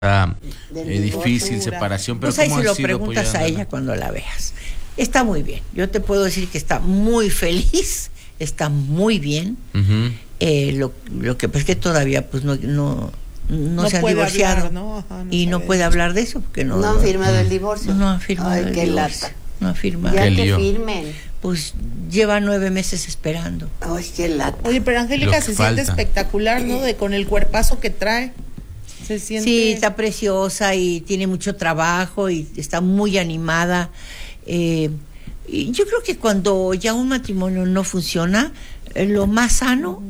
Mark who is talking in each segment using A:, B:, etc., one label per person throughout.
A: difícil separación, pero
B: pues ahí
A: ¿cómo
B: se lo
A: ha sido
B: preguntas a
A: apoyándola?
B: ella cuando la veas. Está muy bien, yo te puedo decir que está muy feliz, está muy bien.
A: Uh-huh.
B: Lo que pasa es que todavía pues no se han divorciado,
C: hablar, ¿no? Ajá,
B: y no puede hablar de eso porque
D: no han firmado el divorcio.
B: No han firmado el divorcio.
D: Lata.
B: No han firmado.
D: Ya
A: Qué
D: que
A: lío.
D: firmen.
B: Pues lleva 9 meses esperando.
D: Ay, qué lata.
C: Oye, pero
A: Lo
C: Angélica
A: que
C: se
A: falta.
C: siente espectacular, ¿no? Con el cuerpazo que trae. Se siente...
B: Sí, está preciosa y tiene mucho trabajo y está muy animada. Y yo creo que cuando ya un matrimonio no funciona, lo más sano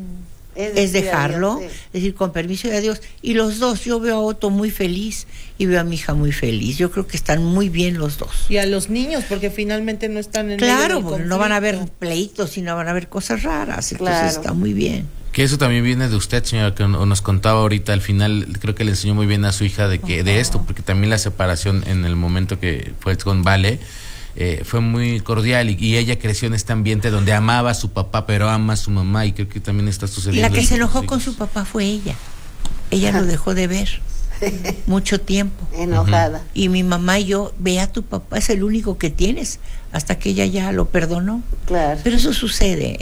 B: es dejarlo,
D: adiós, sí.
B: decir con permiso de Dios. Y los dos, yo veo a Otto muy feliz y veo a mi hija muy feliz. Yo creo que están muy bien los dos.
C: Y a los niños, porque finalmente no están en
B: Claro,
C: medio del
B: porque no van a haber
C: conflicto.
B: pleitos y no van a haber cosas raras. Entonces
D: Claro.
B: está muy bien.
A: Que eso también viene de usted, señora, que nos contaba ahorita al final, creo que le enseñó muy bien a su hija de esto, porque también la separación en el momento que fue con Vale fue muy cordial y ella creció en este ambiente donde amaba a su papá, pero ama a su mamá, y creo que también está sucediendo.
B: La que
A: esto
B: se enojó
A: sus
B: con
A: hijos.
B: su papá fue ella. Ella lo dejó de ver mucho tiempo.
D: Enojada.
B: Y mi mamá y yo, ve a tu papá, es el único que tienes, hasta que ella ya lo perdonó.
D: Claro.
B: Pero eso sucede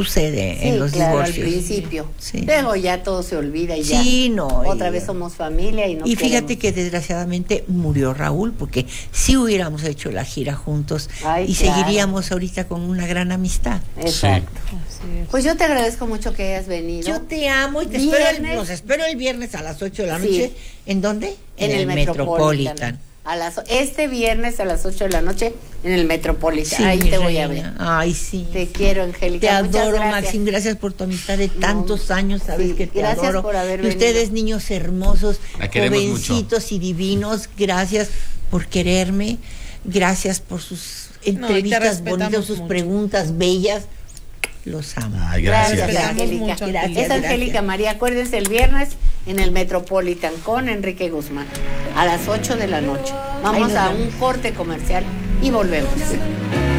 D: Sí,
B: en los
D: claro,
B: divorcios.
D: al principio.
B: Sí.
D: Luego ya todo se olvida y ya.
B: Sí, no.
D: Otra vez somos familia y no
B: Y fíjate
D: queremos.
B: que desgraciadamente murió Raúl, porque sí hubiéramos hecho la gira juntos.
D: Ay,
B: y
D: claro.
B: seguiríamos ahorita con una gran amistad.
D: Exacto.
C: Así es.
D: Pues yo te agradezco mucho que hayas venido.
B: Yo te amo y los espero el viernes a las 8 de la
D: Sí.
B: noche. ¿En dónde?
D: En el Metropolitan. Este viernes a las 8 de la noche en el Metropolitan.
B: Sí,
D: Ahí
B: mi
D: te voy a
B: reina.
D: ver.
B: Ay, sí.
D: Te quiero, Angélica.
B: Te
D: Muchas
B: adoro,
D: gracias.
B: Maxine. Gracias por tu amistad de tantos años. Sabes
D: Sí,
B: que te
D: gracias
B: adoro.
D: por haber
B: y ustedes,
D: venido.
B: niños hermosos,
A: La queremos
B: jovencitos y divinos, gracias por quererme. Gracias por sus
C: te
B: entrevistas
C: respetamos
B: bonitas, sus
C: mucho.
B: preguntas bellas. Los amo.
A: Ay, gracias.
D: Gracias,
C: Respetamos
D: Angélica.
C: mucho,
B: Gracias.
D: Es Angélica María. Acuérdense el viernes en el Metropolitan con Enrique Guzmán a las 8 de la noche. Vamos
B: nos
D: a
B: vemos.
D: un corte comercial y volvemos.